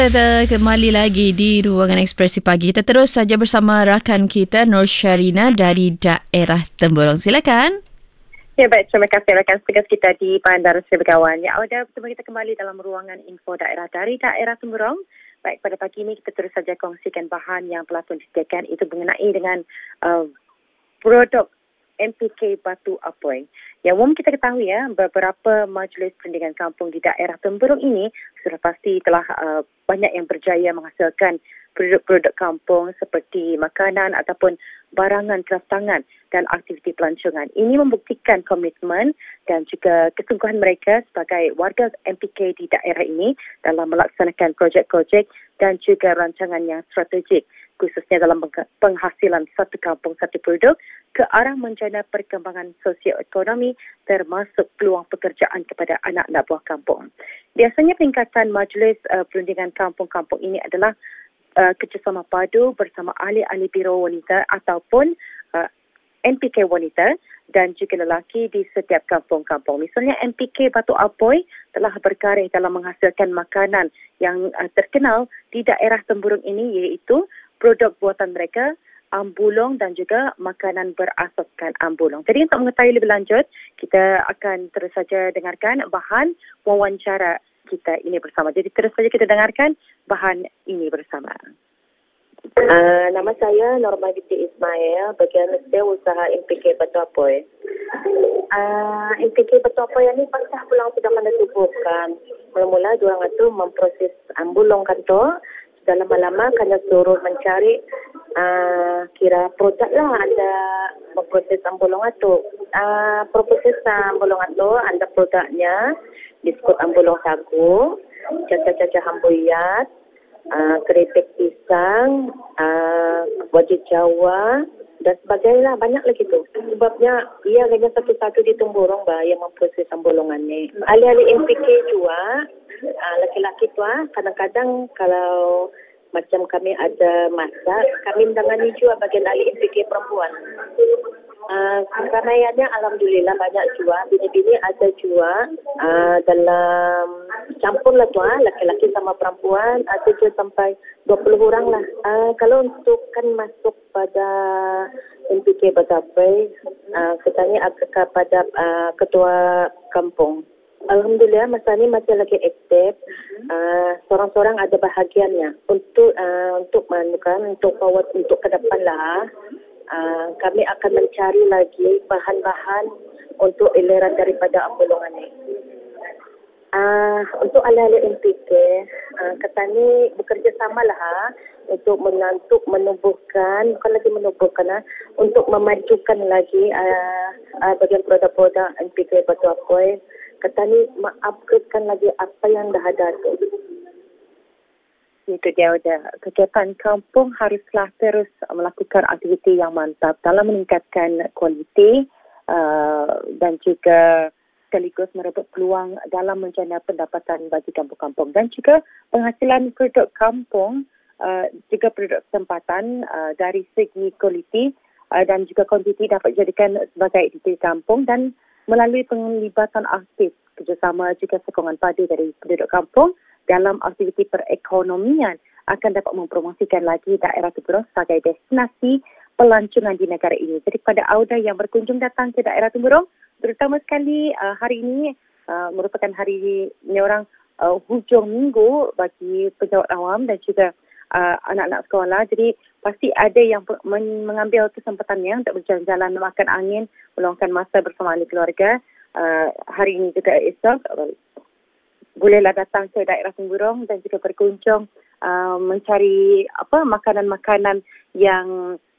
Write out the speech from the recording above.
Kita kembali lagi di Ruangan Ekspresi Pagi. Kita terus saja bersama rakan kita Nur Syarina dari daerah Temburong. Silakan. Ya, baik. Terima kasih rakan setugas kita di Bandar Seri Begawan. Ya, Auda, bersama kita kembali dalam ruangan info daerah dari daerah Temburong. Baik, pada pagi ini kita terus saja kongsikan bahan yang telah pun disediakan itu mengenai dengan produk MPK Batu Apoi. Yang umum kita ketahui beberapa majlis perundingan kampung di daerah Temburong ini sudah pasti telah banyak yang berjaya menghasilkan produk-produk kampung seperti makanan ataupun barangan kraftangan dan aktiviti pelancongan. Ini membuktikan komitmen dan juga kesungguhan mereka sebagai warga MPK di daerah ini dalam melaksanakan projek-projek dan juga rancangan yang strategik, khususnya dalam penghasilan satu kampung satu produk ke arah menjana perkembangan sosioekonomi termasuk peluang pekerjaan kepada anak-anak buah kampung. Biasanya peningkatan majlis perundingan kampung-kampung ini adalah kerjasama padu bersama ahli-ahli biro wanita ataupun MPK wanita dan juga lelaki di setiap kampung-kampung. Misalnya MPK Batu Apoi telah berkarya dalam menghasilkan makanan yang terkenal di daerah Temburong ini, iaitu produk buatan mereka, ambulong dan juga makanan berasaskan ambulong. Jadi untuk mengetahui lebih lanjut, kita akan terus saja dengarkan bahan wawancara kita ini bersama. Jadi terus saja kita dengarkan bahan ini bersama. Nama saya Norma Binti Ismail, bagian usaha MPK Batu Apoi. MPK Batu Apoi ini pasal pulang sudah kena tubuhkan. Mula-mula diorang itu memproses ambulong kan tu. Sudah lama-lama kena suruh mencari kira produk lah ada memproses ambulong itu. Proses ambulong itu ada produknya, biskut ambulong sagu, caca-caca hambuyat, keripik pisang, wajib Jawa dan sebagainya, banyak lagi tu. Sebabnya ia hanya satu-satu di Temburong yang memproses ambulongan ni. Ahli-ahli MPK juga, laki-laki tu kadang-kadang kalau macam kami ada masak, kami mendangani juga bagian ahli MPK perempuan. Keramaiannya alhamdulillah banyak juga, bini-bini ada juga dalam campur lah tu, laki-laki sama perempuan ada juga sampai 20 orang lah. Kalau untuk kan masuk pada MPK Batu Apoi, kita ni kepada ketua kampung. Alhamdulillah masa ni masih lagi aktif. Seorang-seorang ada bahagiannya untuk manukan untuk forward untuk ke depan lah. Kami akan mencari lagi bahan-bahan untuk ileran daripada ambulongan ini. Untuk ahli-ahli MPK, kata ni bekerja samalah untuk menubuhkan, bukan lagi menubuhkan, untuk memajukan lagi bagian produk-produk MPK Batu Apoi. Kata ni mengupgradekan lagi apa yang dah ada tu. Itu dia udah. Kegiatan kampung haruslah terus melakukan aktiviti yang mantap dalam meningkatkan kualiti dan juga sekaligus merebut peluang dalam menjana pendapatan bagi kampung-kampung dan juga penghasilan produk kampung, juga produk kesempatan dari segi kualiti dan juga kuantiti dapat dijadikan sebagai aktiviti kampung dan melalui penglibatan aktif kerjasama juga sokongan padu dari penduduk kampung dalam aktiviti perekonomian akan dapat mempromosikan lagi daerah Temburong sebagai destinasi pelancongan di negara ini. Jadi pada Auda yang berkunjung datang ke daerah Temburong, terutama sekali hari ini merupakan hari orang hujung minggu bagi penjawat awam dan juga anak-anak sekolah. Jadi pasti ada yang mengambil kesempatannya untuk berjalan-jalan makan angin, meluangkan masa bersama ahli keluarga. Hari ini juga esok bolehlah datang ke daerah Temburong dan juga berkunjung mencari makanan-makanan yang